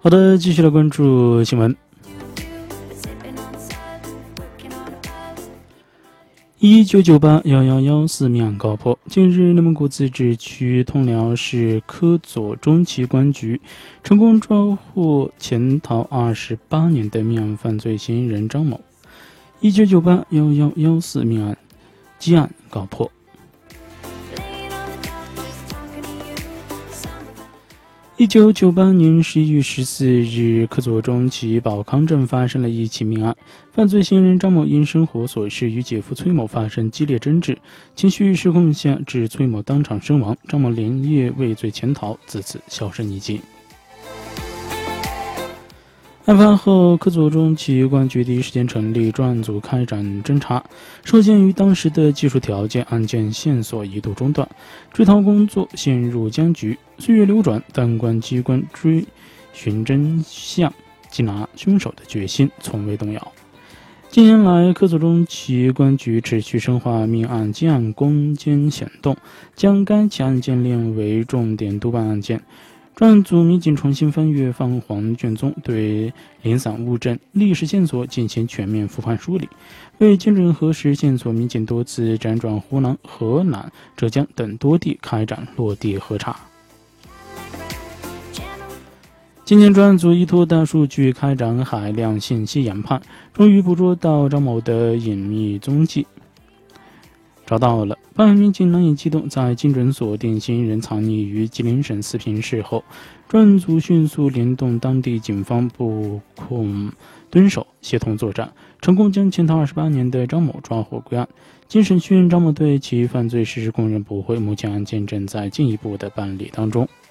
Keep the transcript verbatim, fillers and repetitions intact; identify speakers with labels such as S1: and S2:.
S1: 好的，继续来关注新闻。一九九八幺幺幺四命案告破。近日，内蒙古自治区通辽市科左中旗官局成功抓获潜逃二十八年的命案犯罪嫌疑人张某。一九九八幺幺幺四命案积案告破。一九九八年十一月十四日，科左中旗保康镇发生了一起命案，犯罪嫌疑人张某因生活琐事与姐夫崔某发生激烈争执，情绪失控下致崔某当场身亡，张某连夜畏罪潜逃，自此销声匿迹。案发后，科左中旗官局第一时间成立专案组开展侦查。受限于当时的技术条件，案件线索一度中断，追逃工作陷入僵局。岁月流转，但关机关追寻真相、缉拿凶手的决心从未动摇。近年来，科左中旗官局持续深化命案积案攻坚行动，将该起案件列为重点督办案件。专案组民警重新翻阅泛黄卷宗，对零散物证、历史线索进行全面复盘梳理。为精准核实线索，民警多次辗转湖南、河南、浙江等多地开展落地核查。今年专案组依托大数据开展海量信息研判，终于捕捉到张某的隐秘踪迹。找到了，办案民警难以激动，在精准锁定嫌疑人藏匿于吉林省四平市后，专案组迅速联动当地警方布控蹲守，协同作战，成功将潜逃二十八年的张某抓获归案。经审讯，张某对其犯罪事实供认不讳，目前案件正在进一步的办理当中。